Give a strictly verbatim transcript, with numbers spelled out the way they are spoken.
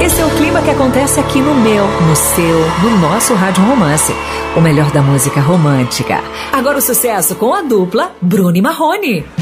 Esse é o clima que acontece aqui no meu, no seu, no nosso Rádio Romance. O melhor da música romântica. Agora o sucesso com a dupla Bruno e Marrone.